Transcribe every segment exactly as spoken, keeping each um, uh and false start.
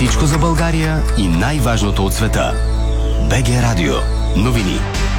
Всичко за България и най-важното от света. БГ Радио. Новини.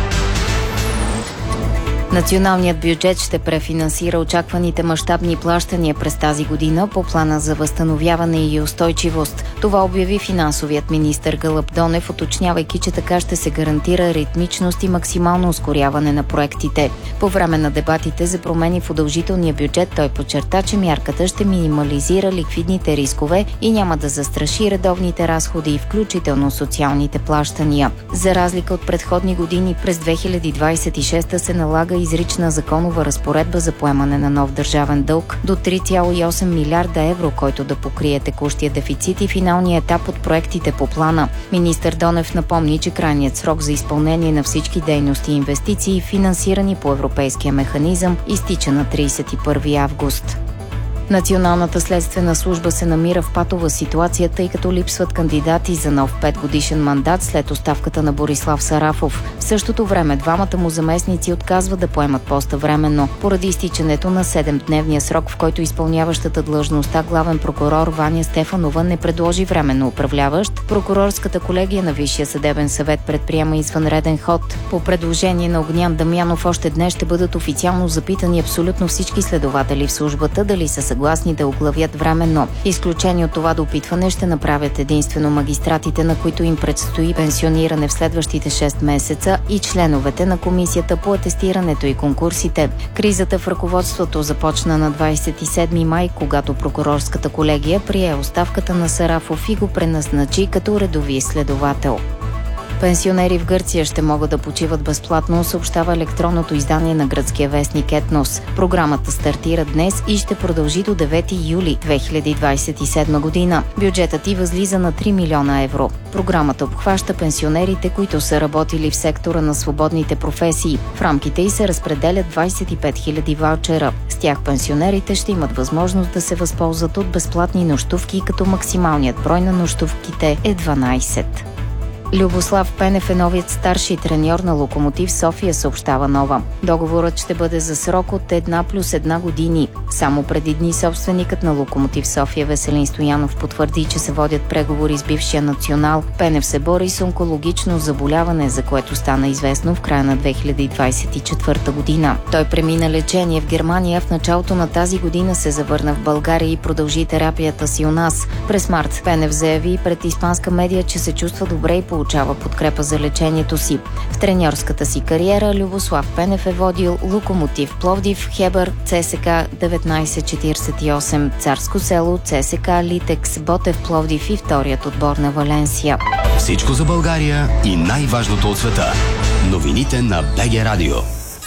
Националният бюджет ще префинансира очакваните мащабни плащания през тази година по плана за възстановяване и устойчивост. Това обяви финансовият министър Гълъб Донев, уточнявайки, че така ще се гарантира ритмичност и максимално ускоряване на проектите. По време на дебатите за промени в удължителния бюджет той подчерта, че мярката ще минимализира ликвидните рискове и няма да застраши редовните разходи, включително социалните плащания. За разлика от предходни години, през две хиляди двадесет и шеста се налага изрична законова разпоредба за поемане на нов държавен дълг до три цяло и осем милиарда евро, който да покрие текущия дефицит и финалния етап от проектите по плана. Министър Донев напомни, че крайният срок за изпълнение на всички дейности и инвестиции, финансирани по европейския механизъм, изтича на тридесет и първи август. Националната следствена служба се намира в патова ситуация, тъй като липсват кандидати за нов петгодишен мандат след оставката на Борислав Сарафов. В същото време двамата му заместници отказват да поемат поста временно, поради изтичането на седемдневния срок, в който изпълняващата длъжността главен прокурор Ваня Стефанова не предложи временно управляващ. Прокурорската колегия на Висшия съдебен съвет предприема извънреден ход. По предложение на Огнян Дамянов още днес ще бъдат официално запитани абсолютно всички следователи в службата дали са съгласни да оглавят временно. Изключение от това допитване ще направят единствено магистратите, на които им предстои пенсиониране в следващите шест месеца, и членовете на комисията по атестирането и конкурсите. Кризата в ръководството започна на двадесет и седми май, когато прокурорската колегия прие оставката на Сарафов и го преназначи като редови следовател. Пенсионери в Гърция ще могат да почиват безплатно, съобщава електронното издание на гръцкия вестник Етнос. Програмата стартира днес и ще продължи до девети юли две хиляди двадесет и седма година. Бюджетът й възлиза на три милиона евро. Програмата обхваща пенсионерите, които са работили в сектора на свободните професии. В рамките й се разпределят двадесет и пет хиляди ваучера. С тях пенсионерите ще имат възможност да се възползват от безплатни нощувки, като максималният брой на нощувките е дванадесет. Любослав Пенев е новият старши треньор на Локомотив София, съобщава Нова. Договорът ще бъде за срок от една плюс една години. Само преди дни собственикът на Локомотив София Веселин Стоянов потвърди, че се водят преговори с бившия национал. Пенев се бори с онкологично заболяване, за което стана известно в края на две хиляди двадесет и четвърта година. Той премина лечение в Германия, в началото на тази година се завърна в България и продължи терапията си у нас. През март Пенев заяви пред испанска медия, че се чувства добре и получава подкрепа за лечението си. В треньорската си кариера Любослав Пенев е водил Локомотив Пловдив, Хебър, ЦСКА деветнадесет четиридесет и осем, Царско село, ЦСКА Литекс, Ботев Пловдив и вторият отбор на Валенсия. Всичко за България и най-важното от света. Новините на БГ Радио.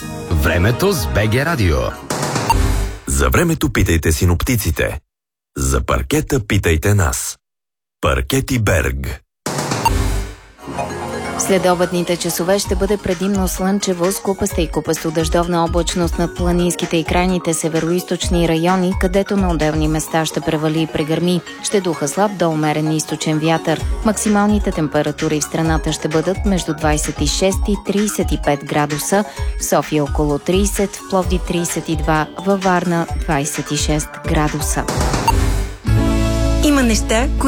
Времето с БГ Радио. За времето питайте синоптиците. За паркета питайте нас. Паркети Берг. Следобедните часове ще бъде предимно слънчево с купаста и купасто дъждовна облачност над планинските и крайните североизточни райони, където на отделни места ще превали и прегърми. Ще духа слаб до умерен източен вятър. Максималните температури в страната ще бъдат между двадесет и шест и тридесет и пет градуса, в София около тридесет, в Пловдив тридесет и два, във Варна двадесет и шест градуса. Има неща,